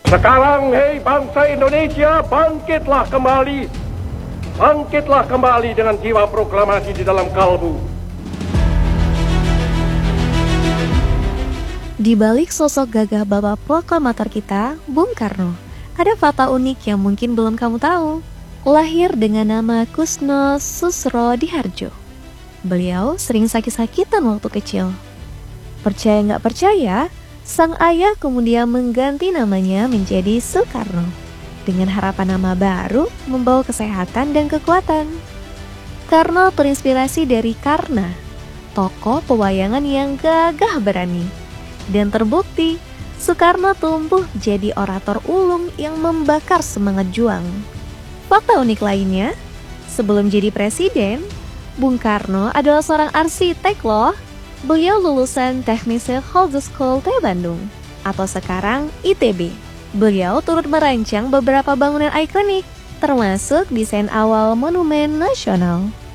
Sekarang, hei bangsa Indonesia, bangkitlah kembali. Bangkitlah kembali dengan jiwa proklamasi di dalam kalbu. Di balik sosok gagah bapak proklamator kita, Bung Karno, ada fakta unik yang mungkin belum kamu tahu. Lahir dengan nama Kusno Susro Diharjo. Beliau sering sakit-sakitan waktu kecil. Percaya nggak percaya, sang ayah kemudian mengganti namanya menjadi Soekarno dengan harapan nama baru membawa kesehatan dan kekuatan. Karno terinspirasi dari Karna, tokoh pewayangan yang gagah berani. Dan terbukti, Soekarno tumbuh jadi orator ulung yang membakar semangat juang. Fakta unik lainnya, sebelum jadi presiden, Bung Karno adalah seorang arsitek loh. Beliau lulusan Teknik Holder School T Bandung, atau sekarang ITB. Beliau turut merancang beberapa bangunan ikonik, termasuk desain awal Monumen Nasional.